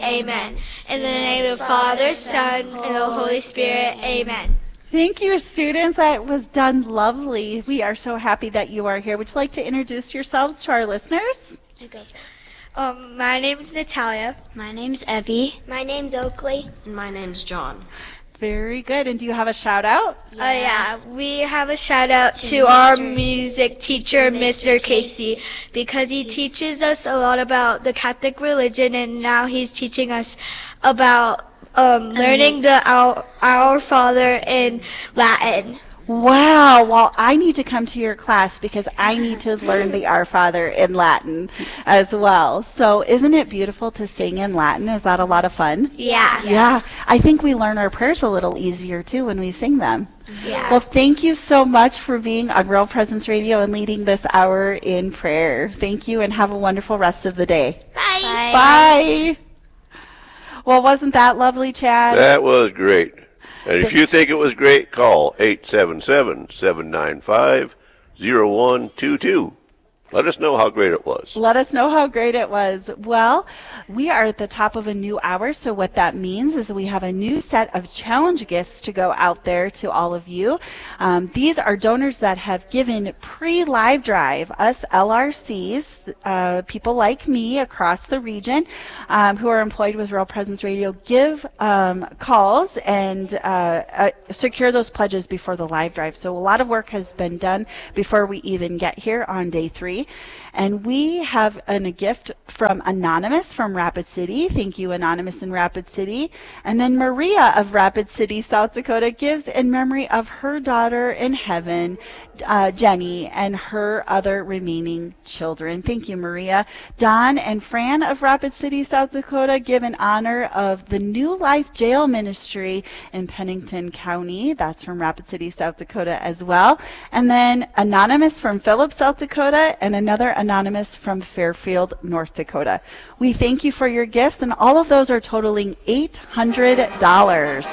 Amen. In the name of the Father, Son, and the Holy Spirit. Amen. Thank you, students. That was done lovely. We are so happy that you are here. Would you like to introduce yourselves to our listeners? I go first. My name is Natalia. My name's Evie. My name's Oakley. And my name's John. Very good. And do you have a shout out? Yeah. We have a shout out to our music teacher, Mr. Casey, because he teaches us a lot about the Catholic religion, and now he's teaching us about learning the Our Father in Latin. Wow. Well, I need to come to your class because I need to learn the Our Father in Latin as well. So isn't it beautiful to sing in Latin? Is that a lot of fun? Yeah. Yeah. I think we learn our prayers a little easier too when we sing them. Yeah. Well, thank you so much for being on Real Presence Radio and leading this hour in prayer. Thank you and have a wonderful rest of the day. Bye. Bye. Well, wasn't that lovely, Chad? That was great. And if you think it was great, call 877-795-0122. Let us know how great it was. Let us know how great it was. Well, we are at the top of a new hour, so what that means is we have a new set of challenge gifts to go out there to all of you. These are donors that have given pre-live drive, us LRCs, people like me across the region who are employed with Real Presence Radio, give calls and secure those pledges before the live drive. So a lot of work has been done before we even get here on day 3. And we have a gift from Anonymous from Rapid City. Thank you, Anonymous in Rapid City. And then Maria of Rapid City, South Dakota, gives in memory of her daughter in heaven, Jenny, and her other remaining children. Thank you, Maria. Don and Fran of Rapid City, South Dakota, give in honor of the New Life Jail Ministry in Pennington County. That's from Rapid City, South Dakota as well. And then Anonymous from Phillips, South Dakota, and another Anonymous from Fairfield, North Dakota. We thank you for your gifts, and all of those are totaling $800.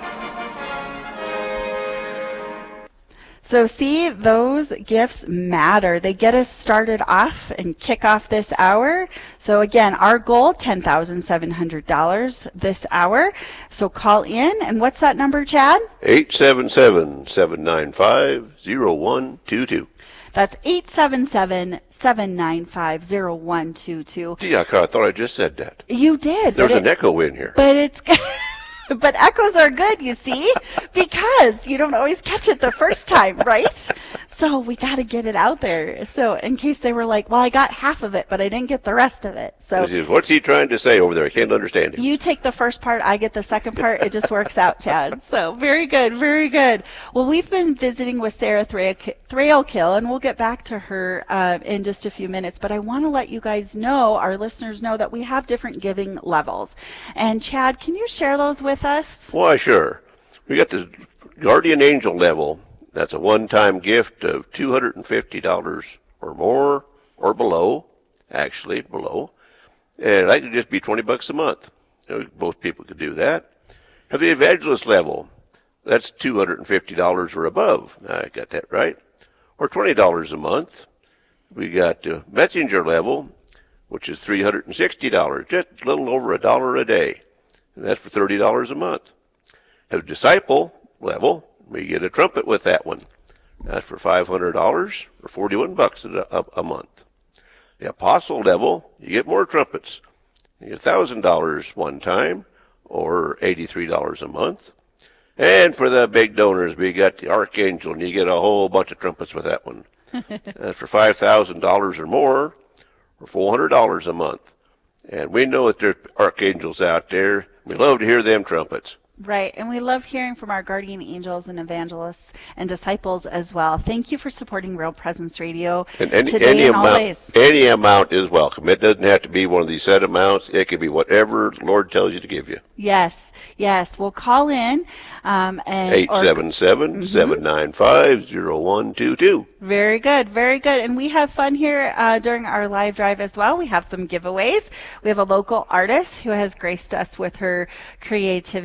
So see, those gifts matter. They get us started off and kick off this hour. So again, our goal, $10,700 this hour. So call in, and what's that number, Chad? 877-795-0122. That's 877-795-0122. Gee, I thought I just said that. You did. There's an echo in here. But it's... But echoes are good, you see, because you don't always catch it the first time, right? So we got to get it out there. So in case they were like, well, I got half of it, but I didn't get the rest of it. So what's he trying to say over there? I can't understand him. You take the first part, I get the second part. It just works out, Chad. So very good, very good. Well, we've been visiting with Sarah Thrailkill, and we'll get back to her in just a few minutes. But I want to let you guys know, our listeners know, that we have different giving levels. And Chad, can you share those with us? Why, sure. We got the Guardian Angel level. That's a one-time gift of $250 or more, or below, actually below. And that could just be $20 a month. Both people could do that. Have the Evangelist level. That's $250 or above. I got that right. Or $20 a month. We got the Messenger level, which is $360, just a little over $1 a day. And that's for $30 a month. Have Disciple level, we get a trumpet with that one. That's for $500 or $41 a month. The Apostle level, you get more trumpets. You get $1,000 one time or $83 a month. And for the big donors, we got the Archangel, and you get a whole bunch of trumpets with that one. That's for $5,000 or more or $400 a month. And we know that there's archangels out there. We love to hear them trumpets. Right, and we love hearing from our guardian angels and evangelists and disciples as well. Thank you for supporting Real Presence Radio today and always. Any amount is welcome. It doesn't have to be one of these set amounts. It can be whatever the Lord tells you to give you. Yes, yes. We'll call in. 877-795-0122. Very good, very good. And we have fun here during our live drive as well. We have some giveaways. We have a local artist who has graced us with her creativity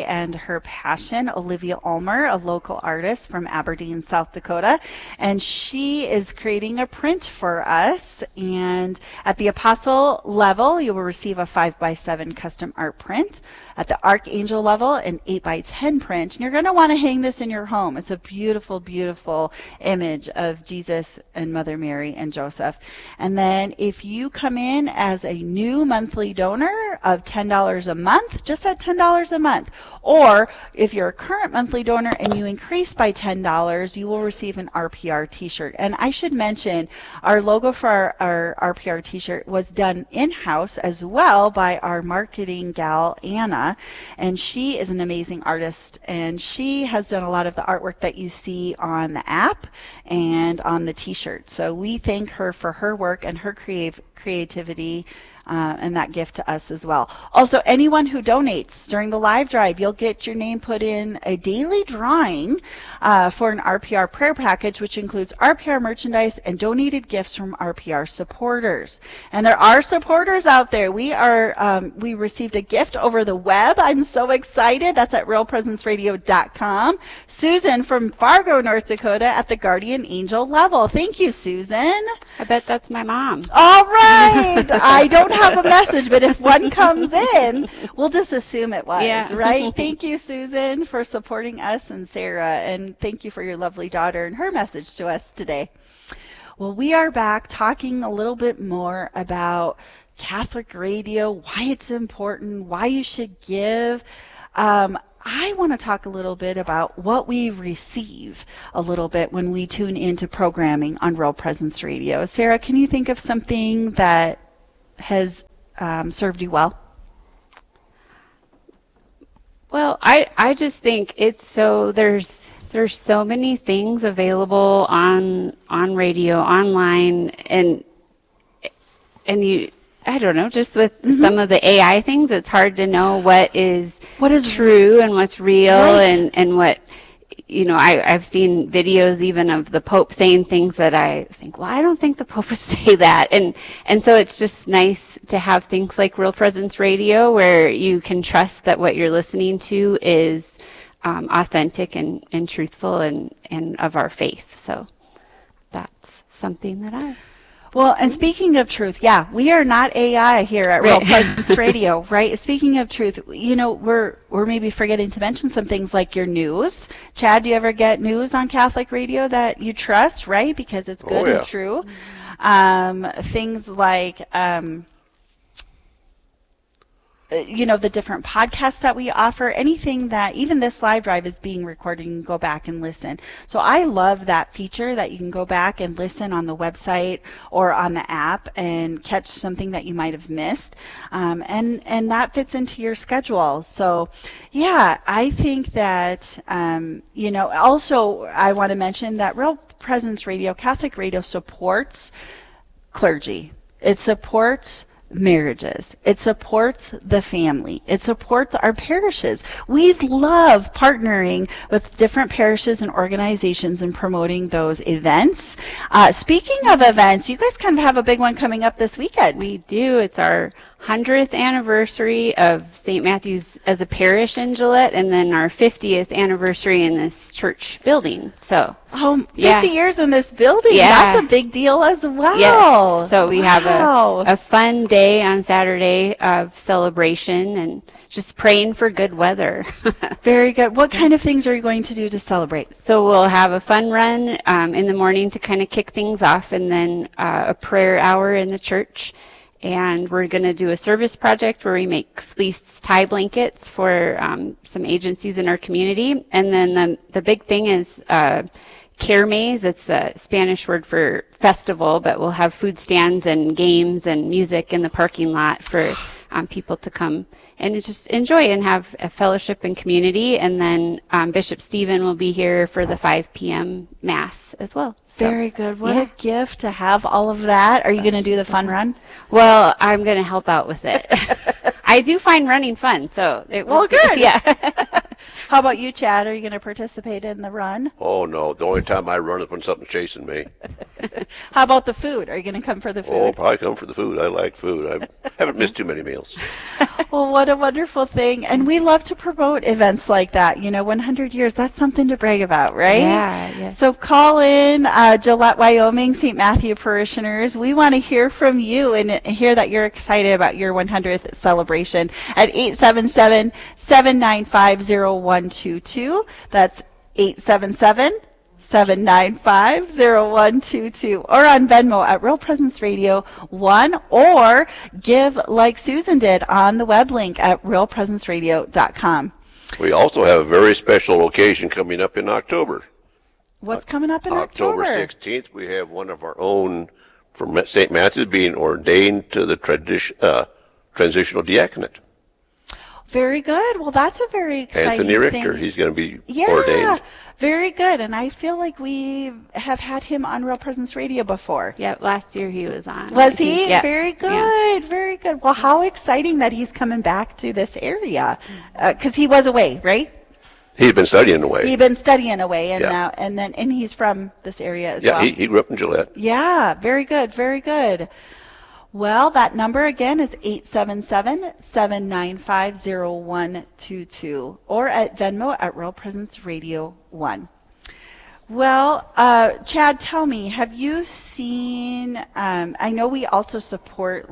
joy and her passion, Olivia Ulmer, a local artist from Aberdeen, South Dakota. And she is creating a print for us. And at the Apostle level, you will receive a 5x7 custom art print. At the Archangel level, an 8x10 print. And you're going to want to hang this in your home. It's a beautiful, beautiful image of Jesus and Mother Mary and Joseph. And then if you come in as a new monthly donor of $10 a month, just at $10 a month, or if you're a current monthly donor and you increase by $10, you will receive an RPR t-shirt. And I should mention, our logo for our RPR t-shirt was done in-house as well by our marketing gal, Anna. And she is an amazing artist, and she has done a lot of the artwork that you see on the app and on the t-shirt. So we thank her for her work and her creativity and that gift to us as well. Also, anyone who donates during the live drive, you'll get your name put in a daily drawing for an RPR prayer package, which includes RPR merchandise and donated gifts from RPR supporters. And there are supporters out there. We received a gift over the web. I'm so excited. That's at realpresenceradio.com. Susan from Fargo, North Dakota at the Guardian Angel level. Thank you, Susan. I bet that's my mom. All right. I don't have a message, but if one comes in, we'll just assume it was, right? Thank you, Susan, for supporting us and Sarah, and thank you for your lovely daughter and her message to us today. Well, we are back talking a little bit more about Catholic radio, why it's important, why you should give. I want to talk a little bit about what we receive a little bit when we tune into programming on Real Presence Radio. Sarah, can you think of something that has served you well? Well, I just think it's there's so many things available on radio, online, and you, I don't know, just with some of the AI things, it's hard to know what is true and what's real, right. and what, you know, I've seen videos even of the Pope saying things that I think, well, I don't think the Pope would say that. And so it's just nice to have things like Real Presence Radio where you can trust that what you're listening to is authentic and truthful and of our faith. So that's something that Well, and speaking of truth, we are not AI here at Real Presence Radio, right? Speaking of truth, you know, we're maybe forgetting to mention some things like your news. Chad, do you ever get news on Catholic radio that you trust, right? Because it's good and true. Things like, you know, the different podcasts that we offer, anything that, even this live drive is being recorded, you can go back and listen. So I love that feature that you can go back and listen on the website or on the app and catch something that you might have missed. And that fits into your schedule. So I think that, you know, also I want to mention that Real Presence Radio, Catholic radio, supports clergy. It supports marriages. It supports the family. It supports our parishes. We love partnering with different parishes and organizations and promoting those events. Speaking of events, you guys kind of have a big one coming up this weekend. We do. It's our 100th anniversary of St. Matthew's as a parish in Gillette, and then our 50th anniversary in this church building. So 50 years in this building. Yeah. That's a big deal as well. Yes. So we have a fun day on Saturday of celebration and just praying for good weather. Very good. What kind of things are you going to do to celebrate? So we'll have a fun run in the morning to kind of kick things off, and then a prayer hour in the church. And we're going to do a service project where we make fleece tie blankets for some agencies in our community. And then the big thing is Kermes. It's a Spanish word for festival, but we'll have food stands and games and music in the parking lot for people to come and just enjoy and have a fellowship and community. And then Bishop Stephen will be here for the 5 p.m. Mass as well. So, very good. What a gift to have all of that. Are you going to do the fun run? Well, I'm going to help out with it. I do find running fun, so it will. Well, good. Yeah. How about you, Chad? Are you going to participate in the run? Oh, no. The only time I run is when something's chasing me. How about the food? Are you going to come for the food? Oh, I'll probably come for the food. I like food. I haven't missed too many meals. Well, what a wonderful thing. And we love to promote events like that. 100 years, that's something to brag about, right? Yeah, yes. So call in Gillette, Wyoming, St. Matthew parishioners. We want to hear from you and hear that you're excited about your 100th celebration at 877-795-0122. That's 877-795-0122, or on Venmo at Real Presence Radio 1, or give like Susan did on the web link at realpresenceradio.com. We also have a very special occasion coming up in October. What's coming up in October 16th, we have one of our own from St. Matthew being ordained to the transitional diaconate. Very good. Well, that's a very exciting Anthony Richter, thing. he's going to be Yeah, ordained. very good. And I feel like we have had him on Real Presence Radio before. Yeah, last year he was on. Was he? Yeah. Very good. Yeah. Very good. Well, how exciting that he's coming back to this area. Because he was away, right? He's been studying away. He'd been studying away, and Yeah. now and he's from this area as Yeah, well. he grew up in Gillette. Yeah, very good, very good. Well, that number again is 877-795-0122, or at Venmo at Real Presence Radio 1. Well, Chad, tell me, have you seen, I know we also support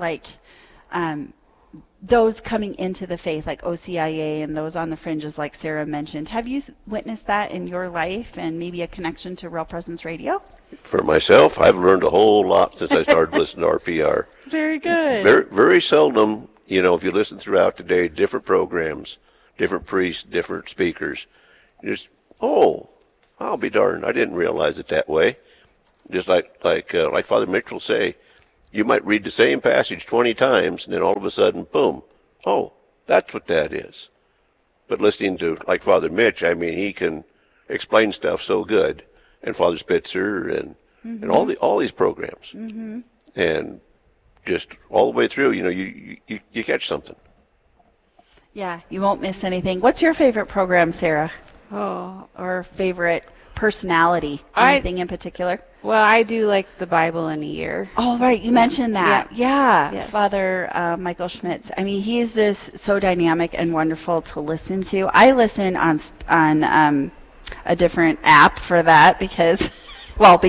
those coming into the faith, like OCIA and those on the fringes, like Sarah mentioned. Have you witnessed that in your life and maybe a connection to Real Presence Radio? For myself, I've learned a whole lot since I started listening to RPR. Very good. Very, very seldom, if you listen throughout the day, different programs, different priests, different speakers, just, I'll be darned, I didn't realize it that way. Just like Father Mitchell say, you might read the same passage 20 times, and then all of a sudden, boom, that's what that is. But listening to, like Father Mitch, he can explain stuff so good, and Father Spitzer, and all these programs. Mm-hmm. And just all the way through, you catch something. Yeah, you won't miss anything. What's your favorite program, Sarah? Oh, Or favorite personality? Anything in particular? well, I do like the Bible in a year. Oh, right. You mentioned that. Yeah. Yes. Father Michael Schmitz. He's just so dynamic and wonderful to listen to. I listen on a different app for that because, but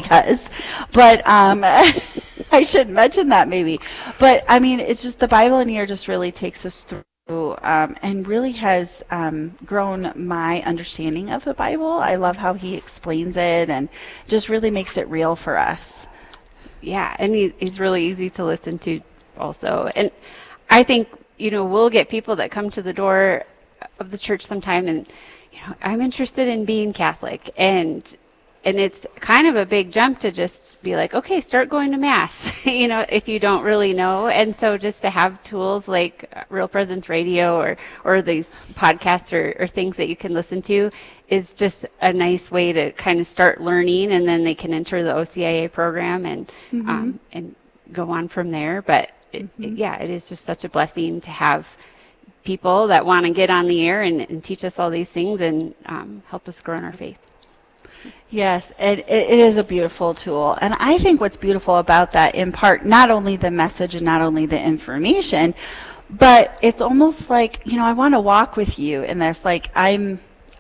I shouldn't mention that maybe. But, it's just the Bible in a year just really takes us through and really has grown my understanding of the Bible. I love how he explains it and just really makes it real for us. Yeah, and he's really easy to listen to also. And I think, we'll get people that come to the door of the church sometime and, I'm interested in being Catholic. And it's kind of a big jump to just be like, okay, start going to Mass, if you don't really know. And so just to have tools like Real Presence Radio or these podcasts or things that you can listen to is just a nice way to kind of start learning, and then they can enter the OCIA program and go on from there. But it is just such a blessing to have people that want to get on the air and teach us all these things and help us grow in our faith. Yes, it is a beautiful tool. And I think what's beautiful about that, in part, not only the message and not only the information, but it's almost like, I want to walk with you in this. Like I've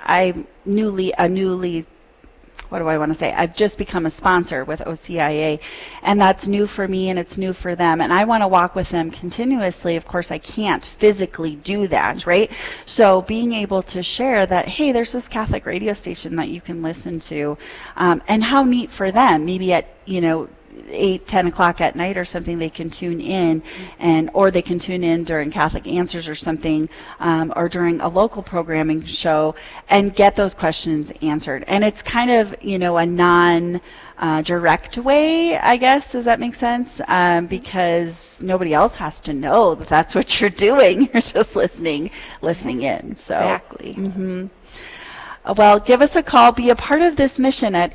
just become a sponsor with OCIA, and that's new for me and it's new for them, and I want to walk with them continuously. Of course, I can't physically do that, right? So being able to share that, hey, there's this Catholic radio station that you can listen to, and how neat for them, maybe at 8-10 o'clock at night or something, they can tune in, or they can tune in during Catholic Answers or something, or during a local programming show, and get those questions answered. And it's kind of a non-direct way, I guess. Does that make sense? Because nobody else has to know that that's what you're doing. You're just listening in. So Exactly. Mm-hmm. Well, give us a call. Be a part of this mission at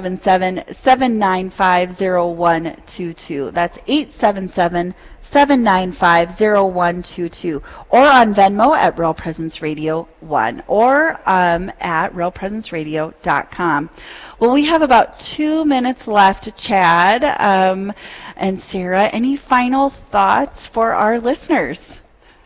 877-795-0122. That's 877-795-0122. Or on Venmo at Real Presence Radio 1 or at realpresenceradio.com. Well, we have about 2 minutes left, Chad and Sarah. Any final thoughts for our listeners?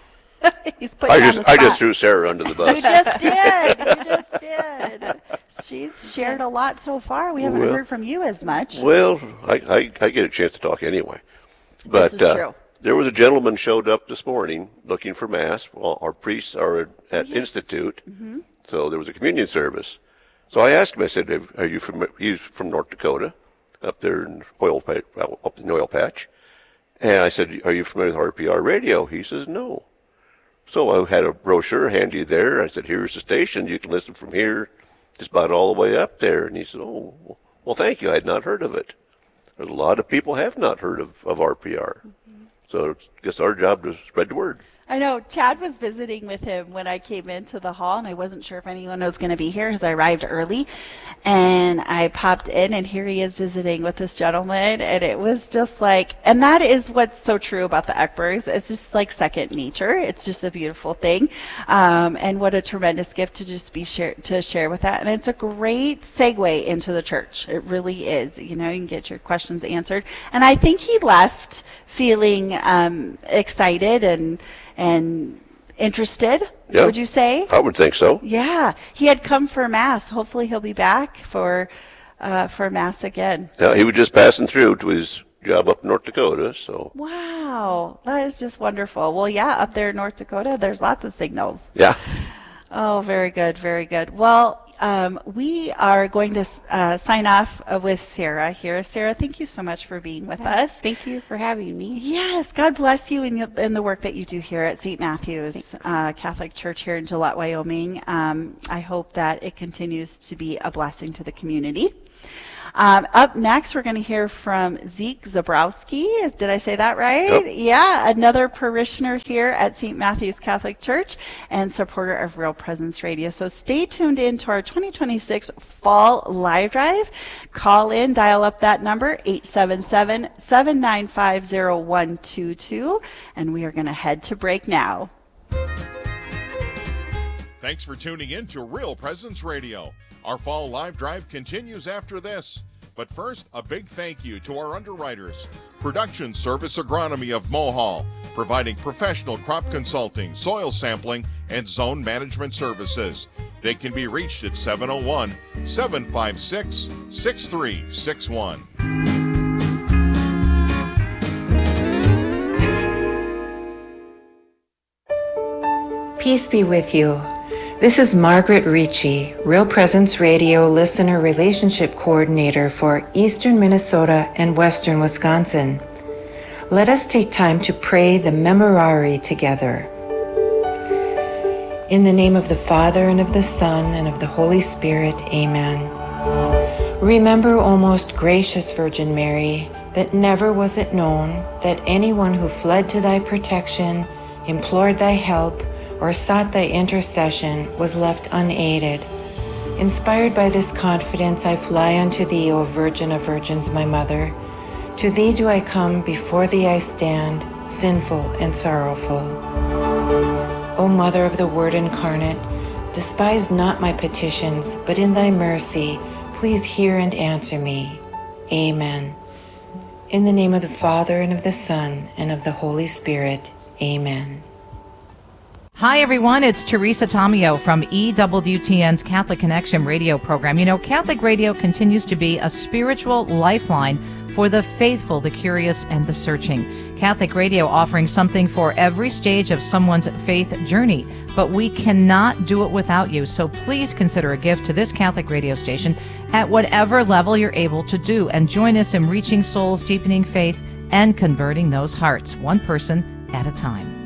He's putting you on the spot. I just threw Sarah under the bus. You just did. You just did. She's shared a lot so far. We haven't heard from you as much. Well, I get a chance to talk anyway. But this is true. There was a gentleman showed up this morning looking for Mass. Well, our priests are at Institute, so there was a communion service. So I asked him, I said, are you from, he's from North Dakota, up there in up in the oil patch. And I said, are you familiar with RPR radio? He says, no. So I had a brochure handy there. I said, here's the station. You can listen from here just about all the way up there. And he said, oh, well, thank you. I had not heard of it. A lot of people have not heard of RPR. So it's guess our job to spread the word. I know. Chad was visiting with him when I came into the hall, and I wasn't sure if anyone was going to be here because I arrived early. And I popped in, and here he is visiting with this gentleman. And it was just like, and that is what's so true about the Eckbergs. It's just like second nature. It's just a beautiful thing. And what a tremendous gift to just be share with that. And it's a great segue into the church. It really is. You know, you can get your questions answered. And I think he left feeling excited and interested, would you say? I would think so. Yeah. He had come for Mass. Hopefully he'll be back for Mass again. Yeah, he was just passing through to his job up in North Dakota, so. Wow. That is just wonderful. Well, yeah, up there in North Dakota, there's lots of signals. Yeah. Oh, very good, very good. Well, we are going to sign off with Sarah here. Sarah, thank you so much for being with us. Thank you for having me. Yes, God bless you in the work that you do here at St. Matthew's Catholic Church here in Gillette, Wyoming. I hope that it continues to be a blessing to the community. Up next, we're going to hear from Zeke Zabrowski. Did I say that right? Yep. Yeah, another parishioner here at St. Matthew's Catholic Church and supporter of Real Presence Radio. So stay tuned in to our 2026 Fall Live Drive. Call in, dial up that number, 877-795-0122, and we are going to head to break now. Thanks for tuning in to Real Presence Radio. Our Fall Live Drive continues after this. But first, a big thank you to our underwriters. Production Service Agronomy of Mohall, providing professional crop consulting, soil sampling, and zone management services. They can be reached at 701-756-6361. Peace be with you. This is Margaret Ricci, Real Presence Radio Listener Relationship Coordinator for Eastern Minnesota and Western Wisconsin. Let us take time to pray the Memorare together. In the name of the Father, and of the Son, and of the Holy Spirit, amen. Remember, O most gracious Virgin Mary, that never was it known that anyone who fled to thy protection, implored thy help, or sought thy intercession was left unaided. Inspired by this confidence, I fly unto thee, O Virgin of Virgins, my Mother. To thee do I come, before thee I stand, sinful and sorrowful. O Mother of the Word incarnate, despise not my petitions, but in thy mercy, please hear and answer me. Amen. In the name of the Father, and of the Son, and of the Holy Spirit, amen. Hi, everyone. It's Teresa Tomeo from EWTN's Catholic Connection radio program. You know, Catholic radio continues to be a spiritual lifeline for the faithful, the curious, and the searching. Catholic radio offering something for every stage of someone's faith journey. But we cannot do it without you. So please consider a gift to this Catholic radio station at whatever level you're able to do. And join us in reaching souls, deepening faith, and converting those hearts, one person at a time.